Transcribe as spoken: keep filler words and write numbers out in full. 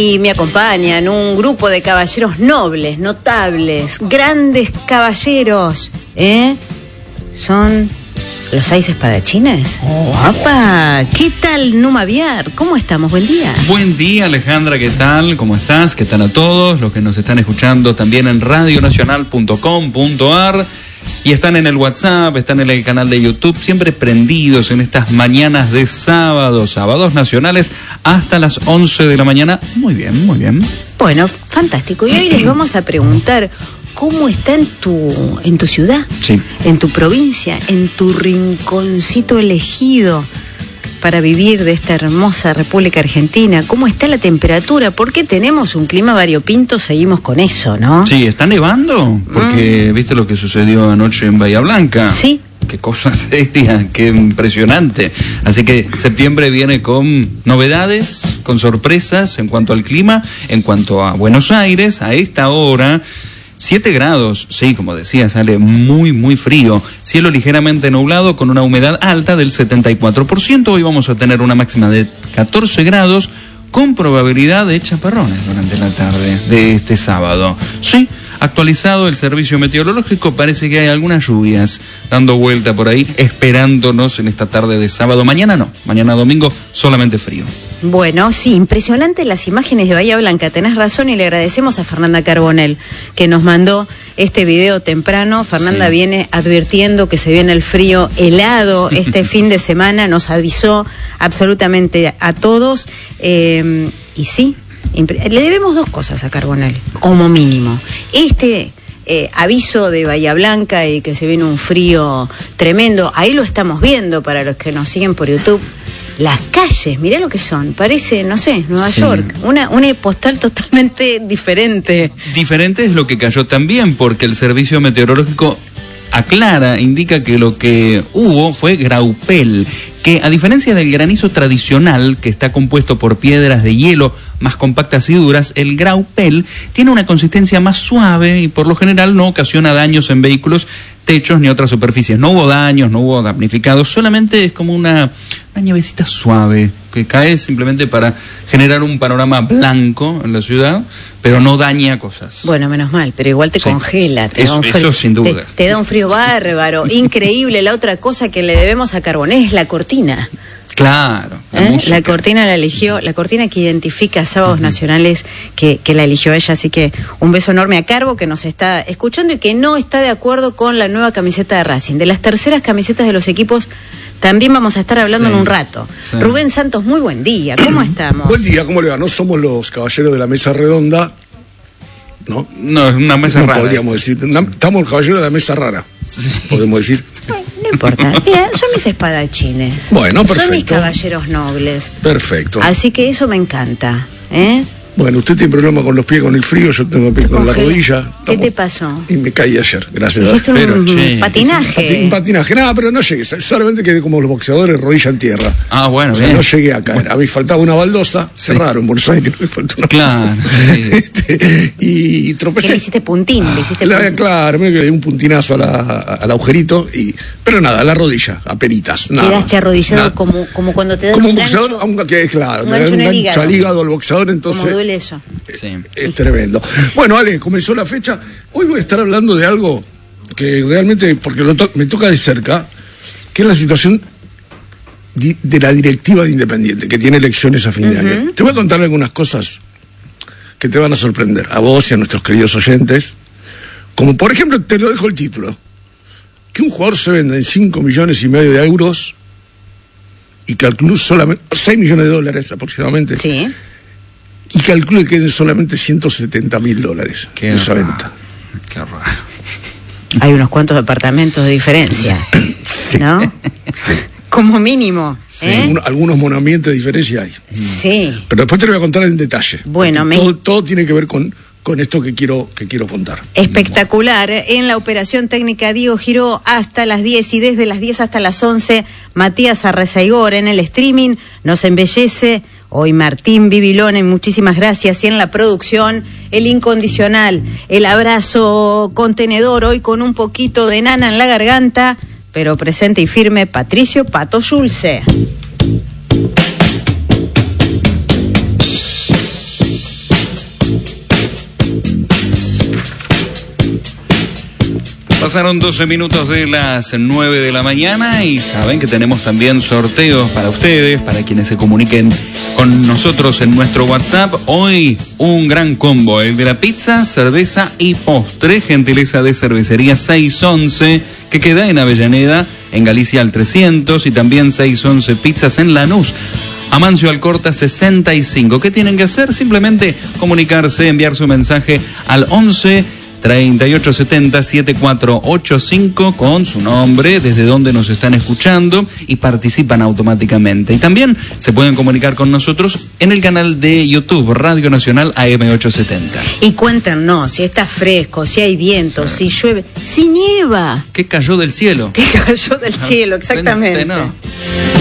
Y me acompañan un grupo de caballeros nobles, notables, grandes caballeros, ¿eh? Son los seis espadachines. Oh. ¡Opa! ¿Qué tal, Numa Viar? ¿Cómo estamos? Buen día. Buen día, Alejandra, ¿qué tal? ¿Cómo estás? ¿Qué tal a todos los que nos están escuchando también en radio nacional punto com punto ar? Y están en el WhatsApp, están en el canal de YouTube, siempre prendidos en estas mañanas de sábado, sábados nacionales, hasta las once de la mañana. Muy bien, muy bien. Bueno, fantástico. Y hoy les vamos a preguntar cómo está en tu, en tu ciudad, sí, en tu provincia, en tu rinconcito elegido para vivir de esta hermosa República Argentina. ¿Cómo está la temperatura? Porque tenemos un clima variopinto, seguimos con eso, ¿no? Sí, ¿está nevando? Porque mm. ¿viste lo que sucedió anoche en Bahía Blanca? Sí. Qué cosa seria, qué impresionante. Así que septiembre viene con novedades, con sorpresas en cuanto al clima, en cuanto a Buenos Aires, a esta hora. siete grados, sí, como decía, sale muy, muy frío. Cielo ligeramente nublado con una humedad alta del setenta y cuatro por ciento. Hoy vamos a tener una máxima de catorce grados con probabilidad de chaparrones durante la tarde de este sábado. Sí, actualizado el servicio meteorológico, parece que hay algunas lluvias dando vuelta por ahí, esperándonos en esta tarde de sábado. Mañana no, mañana domingo solamente frío. Bueno, sí, impresionante las imágenes de Bahía Blanca, tenés razón, y le agradecemos a Fernanda Carbonell que nos mandó este video temprano. Fernanda sí. viene advirtiendo que se viene el frío helado este fin de semana, nos avisó absolutamente a todos, eh, y sí, le debemos dos cosas a Carbonell, como mínimo. Este eh, aviso de Bahía Blanca y que se viene un frío tremendo, ahí lo estamos viendo para los que nos siguen por YouTube. Las calles, mirá lo que son, parece, no sé, Nueva sí. York, una, una postal totalmente diferente. Diferente es lo que cayó también, porque el servicio meteorológico aclara, indica que lo que hubo fue graupel, que a diferencia del granizo tradicional, que está compuesto por piedras de hielo más compactas y duras, el graupel tiene una consistencia más suave y por lo general no ocasiona daños en vehículos, techos ni otras superficies. No hubo daños, no hubo damnificados, solamente es como una, una nievecita suave que cae simplemente para generar un panorama blanco en la ciudad, pero no daña cosas. Bueno, menos mal, pero igual te sí. congela. Te eso, da un frío, eso sin duda. Te, te da un frío bárbaro, increíble. La otra cosa que le debemos a Carbonell es la cortina. Claro, la, ¿Eh? la cortina la eligió, la cortina que identifica Sábados uh-huh. Nacionales, que, que la eligió ella, así que un beso enorme a Carbo, que nos está escuchando y que no está de acuerdo con la nueva camiseta de Racing. De las terceras camisetas de los equipos también vamos a estar hablando sí, en un rato. Sí. Rubén Santos, muy buen día, ¿cómo estamos? Buen día, ¿cómo le va? No somos los caballeros de la mesa redonda, ¿no? No, es una mesa no rara. Podríamos decir, una, estamos los caballeros de la mesa rara, sí. podemos decir. Bueno, no importa, mira, son mis espadachines. Bueno, perfecto. Son mis caballeros nobles. Perfecto. Así que eso me encanta, ¿eh? Bueno, usted tiene problema con los pies, con el frío, yo tengo pies con la rodilla. Estamos... ¿Qué te pasó? Y me caí ayer, gracias a Dios. Pero, un che, patinaje. Un, pati, un patinaje, nada, pero no llegué, solamente quedé como los boxeadores, rodilla en tierra. Ah, bueno, o sea, bien. no llegué a caer. Bueno. A mí faltaba una baldosa, sí. cerraron en Buenos Aires, me faltó una claro, baldosa. Sí. Este, y tropecé. ¿Qué le hiciste puntín? ¿Le hiciste la, puntín? Claro, me quedé un puntinazo a la, a, al agujerito, y, pero nada, a la rodilla, a peritas. Nada Quedaste más, arrodillado nada. como, como cuando te dan como un un boxeador, gancho. Aunque, claro, Un me gancho dan en un el gancho al hígado. hígado al boxeador, entonces. ¿Cómo duele eso? Sí. Es tremendo. Bueno, Ale, comenzó la fecha. Hoy voy a estar hablando de algo que realmente, porque lo to- me toca de cerca, que es la situación di- de la directiva de Independiente, que tiene elecciones a fin de uh-huh. año. Te voy a contar algunas cosas que te van a sorprender, a vos y a nuestros queridos oyentes. Como por ejemplo, te lo dejo el título, que un jugador se venda en cinco millones y medio de euros y que al club solamente, seis millones de dólares aproximadamente. Sí. Y que al club le queden solamente ciento setenta mil dólares Qué de esa raro. venta. Qué raro. Hay unos cuantos departamentos de diferencia, Sí. ¿no? Sí. Como mínimo. Sí. ¿eh? Algunos, algunos monoambientes de diferencia hay. Sí. Pero después te lo voy a contar en detalle. Bueno, me... todo, todo tiene que ver con, con esto que quiero, que quiero contar. Espectacular. En la operación técnica Diego Giró hasta las diez y desde las diez hasta las once Matías Arrezaigor. En el streaming nos embellece hoy Martín Bibilone, muchísimas gracias. Y en la producción, el incondicional, el abrazo contenedor, hoy con un poquito de nana en la garganta, pero presente y firme, Patricio Pato Schulze. Pasaron doce minutos de las nueve de la mañana y saben que tenemos también sorteos para ustedes, para quienes se comuniquen con nosotros en nuestro WhatsApp. Hoy un gran combo, el de la pizza, cerveza y postre, gentileza de Cervecería seiscientos once, que queda en Avellaneda, en Galicia al trescientos, y también seiscientos once Pizzas en Lanús, Amancio Alcorta sesenta y cinco. ¿Qué tienen que hacer? Simplemente comunicarse, enviar su mensaje al once treinta y ocho setenta setenta y cuatro ochenta y cinco con su nombre, desde donde nos están escuchando, y participan automáticamente. Y también se pueden comunicar con nosotros en el canal de YouTube Radio Nacional A M ochocientos setenta. Y cuéntanos si está fresco, si hay viento, si llueve, si nieva. ¿Qué cayó del cielo? ¿Qué cayó del cielo? Exactamente. No.